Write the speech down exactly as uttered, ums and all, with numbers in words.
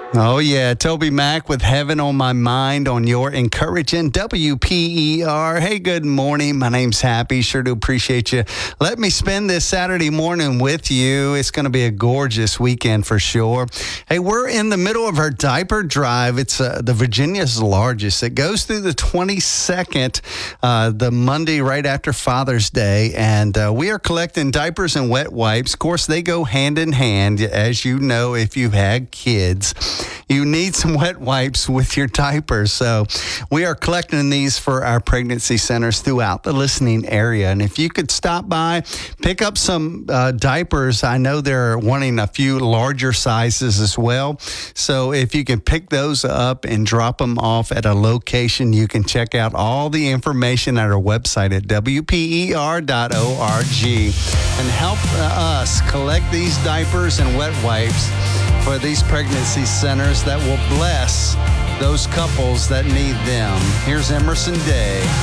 Oh, yeah. Toby Mack with Heaven on My Mind on your encouraging W P E R. Hey, good morning. My name's Happy. Sure do appreciate you. Let me spend this Saturday morning with you. It's going to be a gorgeous weekend for sure. Hey, we're in the middle of our diaper drive. It's uh, the Virginia's largest. It goes through the twenty-second, uh, the Monday right after Father's Day. And uh, we are collecting diapers and wet wipes. Of course, they go hand in hand, as you know, if you've had kids. You need some wet wipes with your diapers. So we are collecting these for our pregnancy centers throughout the listening area. And if you could stop by, pick up some uh, diapers. I know they're wanting a few larger sizes as well. So if you can pick those up and drop them off at a location, you can check out all the information at our website at W P E R dot org and help uh, us collect these diapers and wet wipes for these pregnancy centers that will bless those couples that need them. Here's Emerson Day.